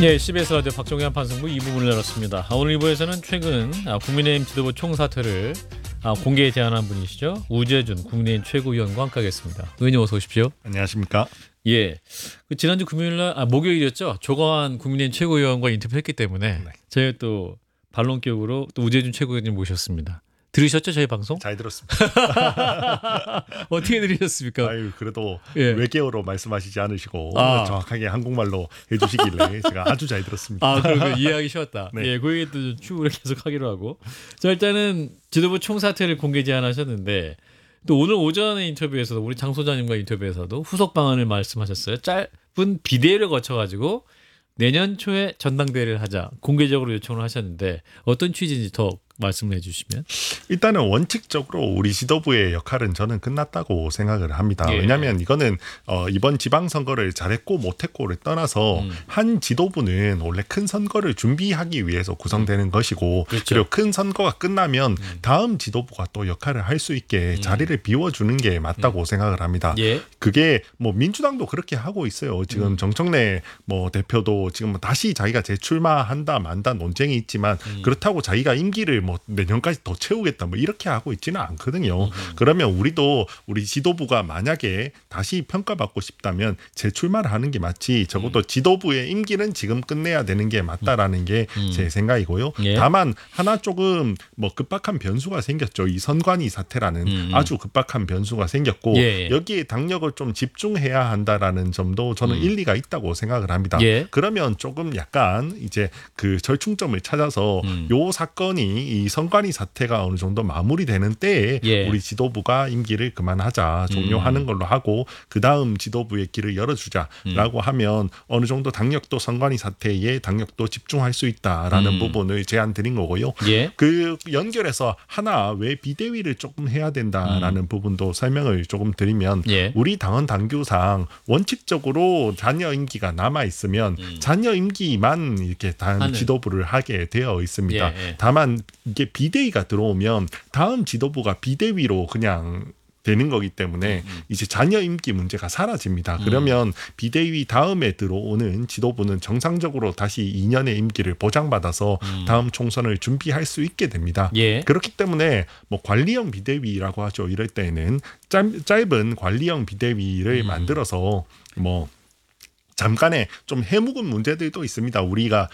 예, CBS 라디오 박종현 판승부 2부문을 열었습니다. 오늘 2부에서는 최근 국민의힘 지도부 총사퇴를 공개에 제안한 분이시죠. 우재준 국민의힘 최고위원과 함께하겠습니다. 의원님 어서 오십시오. 안녕하십니까. 예, 지난주 금요일날 목요일이었죠. 조광환 국민의힘 최고위원과 인터뷰했기 때문에 네. 저희 또 반론격으로 또 우재준 최고위원님 모셨습니다. 들으셨죠 저희 방송? 잘 들었습니다. 어떻게 들으셨습니까? 아유, 그래도 예. 외계어로 말씀하시지 않으시고 아. 정확하게 한국말로 해주시길래 제가 아주 잘 들었습니다. 그러면 이해하기 쉬웠다. 네. 예, 그 얘기도 추후를 계속 하기로 하고. 자, 일단은 지도부 총사퇴를 공개 제안하셨는데 또 오늘 오전에 인터뷰에서도 우리 장 소장님과 인터뷰에서도 후속 방안을 말씀하셨어요. 짧은 비대위를 거쳐가지고 내년 초에 전당대회를 하자 공개적으로 요청을 하셨는데 어떤 취지인지 더 말씀을 해주시면. 일단은 원칙적으로 우리 지도부의 역할은 저는 끝났다고 생각을 합니다. 예. 왜냐하면 이거는 이번 지방선거를 잘했고 못했고를 떠나서 한 지도부는 원래 큰 선거를 준비하기 위해서 구성되는 것이고 그렇죠. 그리고 큰 선거가 끝나면 다음 지도부가 또 역할을 할 수 있게 자리를 비워주는 게 맞다고 생각을 합니다. 예. 그게 뭐 민주당도 그렇게 하고 있어요. 지금 정청래 뭐 대표도 지금 다시 자기가 재출마한다 만다 논쟁이 있지만 그렇다고 자기가 임기를 뭐 내년까지 더 채우겠다 뭐 이렇게 하고 있지는 않거든요. 그러면 우리도 우리 지도부가 만약에 다시 평가받고 싶다면 재출마를 하는 게 맞지 적어도 지도부의 임기는 지금 끝내야 되는 게 맞다라는 게 제 생각이고요. 예. 다만 하나 조금 뭐 급박한 변수가 생겼죠. 이 선관위 사태라는 아주 급박한 변수가 생겼고 예. 여기에 당력을 좀 집중해야 한다라는 점도 저는 일리가 있다고 생각을 합니다. 예. 그러면 조금 약간 이제 그 절충점을 찾아서 요 사건이 이 선관위 사태가 어느 정도 마무리되는 때에 예. 우리 지도부가 임기를 그만하자 종료하는 걸로 하고 그 다음 지도부의 길을 열어주자라고 하면 어느 정도 당력도 선관위 사태에 당력도 집중할 수 있다라는 부분을 제안 드린 거고요. 예. 그 연결해서 하나 왜 비대위를 조금 해야 된다라는 부분도 설명을 조금 드리면 예. 우리 당헌 당규상 원칙적으로 잔여 임기가 남아 있으면 잔여 임기만 이렇게 당 하는. 지도부를 하게 되어 있습니다. 예. 다만 이게 비대위가 들어오면 다음 지도부가 비대위로 그냥 되는 거기 때문에 이제 잔여 임기 문제가 사라집니다. 그러면 비대위 다음에 들어오는 지도부는 정상적으로 다시 2년의 임기를 보장받아서 다음 총선을 준비할 수 있게 됩니다. 예. 그렇기 때문에 뭐 관리형 비대위라고 하죠. 이럴 때는 짧은 관리형 비대위를 만들어서 뭐 잠깐의 좀 해묵은 문제들도 있습니다. 우리가